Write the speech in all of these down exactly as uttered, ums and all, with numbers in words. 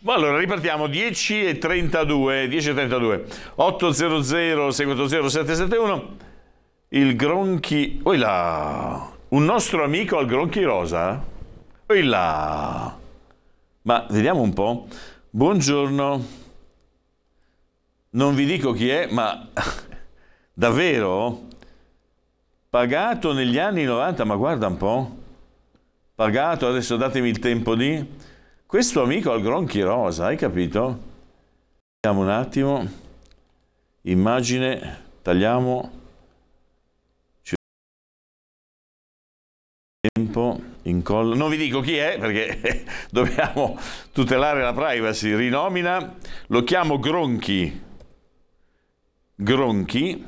Ma allora ripartiamo dieci e trentadue, dieci e trentadue, ottocento sei quattro zero sette sette uno. Il Gronchi, oi là, un nostro amico al Gronchi Rosa? Oi là. Ma vediamo un po'. Buongiorno. Non vi dico chi è, ma davvero? Pagato negli anni novanta, ma guarda un po'. Pagato, adesso datemi il tempo di... Questo amico al Gronchi Rosa, hai capito? Vediamo un attimo. Immagine, tagliamo. Tempo, incolla. Non vi dico chi è perché dobbiamo tutelare la privacy. Rinomina, lo chiamo Gronchi. Gronchi.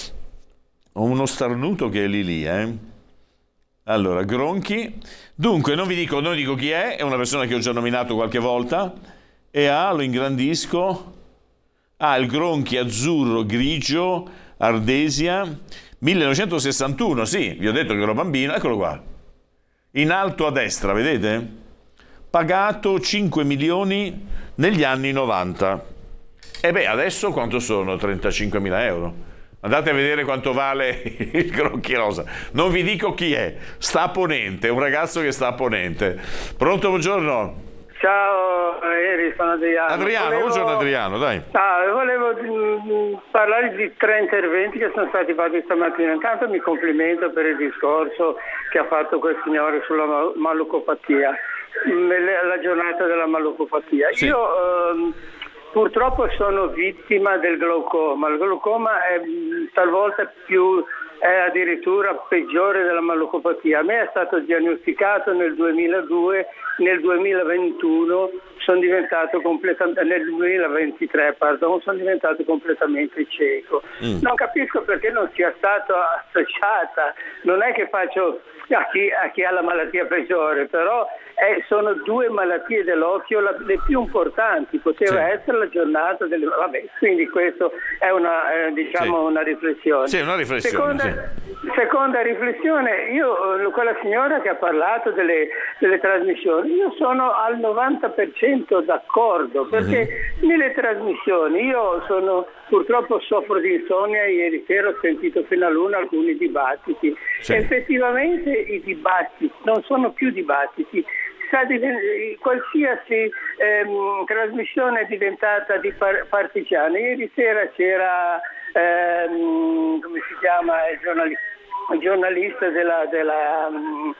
Ho uno starnuto che è lì lì, eh. Allora, Gronchi. Dunque, non vi dico, non vi dico chi è, è una persona che ho già nominato qualche volta, e ha, lo ingrandisco, ha il Gronchi azzurro grigio, Ardesia, millenovecentosessantuno, sì, vi ho detto che ero bambino, eccolo qua, in alto a destra, vedete? Pagato cinque milioni negli anni novanta. E beh, adesso quanto sono? trentacinquemila euro. Andate a vedere quanto vale il Gronchi Rosa. Non vi dico chi è. Sta a Ponente, è un ragazzo che sta a Ponente. Pronto, buongiorno. Ciao, Eri, sono Adriano. Adriano, volevo... buongiorno Adriano, dai. Ah, volevo mh, parlare di tre interventi che sono stati fatti stamattina. Intanto mi complimento per il discorso che ha fatto quel signore sulla mal- malucopatia, mh, la giornata della malucopatia. Sì. Io... Ehm, Purtroppo sono vittima del glaucoma. Il glaucoma è talvolta più, è addirittura peggiore della malucopatia. A me è stato diagnosticato nel duemiladue, nel duemilaventuno sono diventato completamente, nel duemilaventitré, pardon, sono diventato completamente cieco. Mm. Non capisco perché non sia stato associata. Non è che faccio a chi, a chi ha la malattia peggiore, però eh, sono due malattie dell'occhio la, le più importanti. Poteva sì. essere la giornata delle... Vabbè, quindi questo è una, eh, diciamo, sì. una riflessione. Sì, una riflessione. Seconda, sì. seconda riflessione, io, quella signora che ha parlato delle, delle trasmissioni, io sono al novanta per cento d'accordo, perché mm-hmm. nelle trasmissioni, io sono, purtroppo soffro di insonnia, ieri sera ho sentito fino all'una alcuni dibattiti. Sì. Effettivamente i dibattiti non sono più dibattiti. Qualsiasi ehm, trasmissione è diventata di par- partigiana. Ieri sera c'era ehm, come si chiama il giornalista, il giornalista della, della,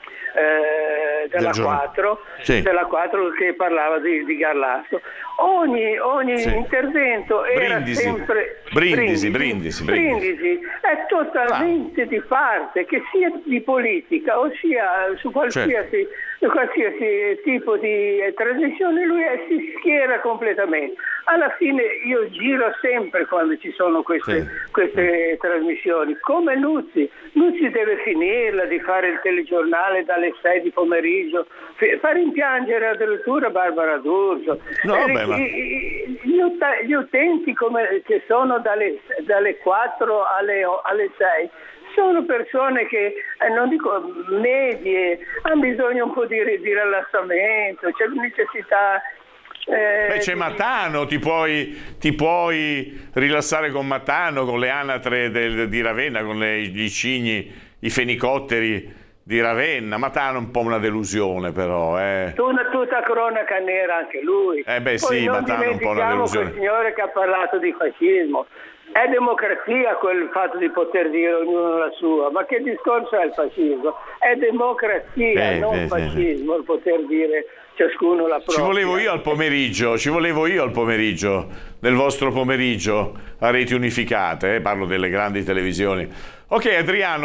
eh, della quattro sì. della quattro che parlava di, di Garlasso. Ogni, ogni sì. intervento era Brindisi. sempre Brindisi, Brindisi, Brindisi, Brindisi. Brindisi è totalmente ah. di parte, che sia di politica o sia su qualsiasi, certo. qualsiasi tipo di eh, trasmissione, lui è, si schiera completamente. Alla fine io giro sempre quando ci sono queste, sì. queste sì. trasmissioni, come Nuzzi. Nuzzi deve finirla di fare il telegiornale dalle sei di pomeriggio, fa rimpiangere addirittura Barbara D'Urso. No, eh, beh, ma... gli, ut- gli utenti come, che sono dalle, dalle quattro alle, alle sei sono persone che, eh, non dico medie, hanno bisogno un po' di, di rilassamento, c'è necessità. Eh, Beh, c'è Matano, ti puoi, ti puoi rilassare con Matano, con le anatre del, di Ravenna, con le, i cigni, i fenicotteri di Ravenna. Matano è un po' una delusione, però. Eh. Una tutta cronaca nera anche lui. Eh beh Poi sì, Matano è un po' una delusione. Quel signore che ha parlato di fascismo. È democrazia quel fatto di poter dire ognuno la sua, ma che discorso è il fascismo? È democrazia, eh, non eh, fascismo, eh. il poter dire ciascuno la propria. Ci volevo io al pomeriggio, ci volevo io al pomeriggio, nel vostro pomeriggio a reti unificate, eh, parlo delle grandi televisioni. Ok, Adriano.